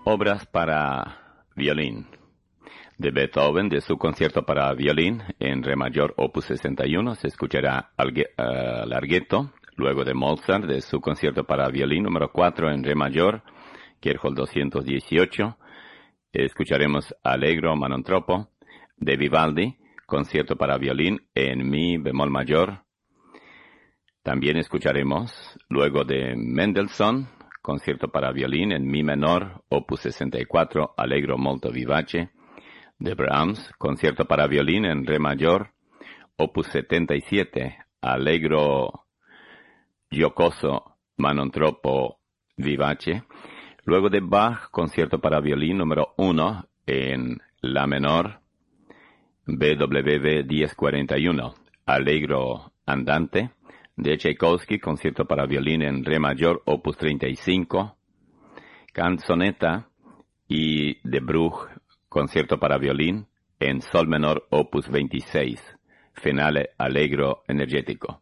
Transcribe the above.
Obras para violín. De Beethoven, de su concierto para violín en re mayor, opus 61, se escuchará Larghetto. Luego de Mozart, de su concierto para violín número 4 en re mayor, Kérhol 218, escucharemos Allegro Manontropo. De Vivaldi, concierto para violín en mi bemol mayor. También escucharemos, luego de Mendelssohn, concierto para violín en mi menor, opus 64, Allegro molto vivace. De Brahms, concierto para violín en re mayor, opus 77, Allegro giocoso manontropo vivace. Luego de Bach, concierto para violín número 1 en la menor, BWV 1041, Allegro andante. De Tchaikovsky, concierto para violín en re mayor, opus 35, Canzonetta. Y de Bruch, concierto para violín en sol menor, opus 26, Finale Allegro energético.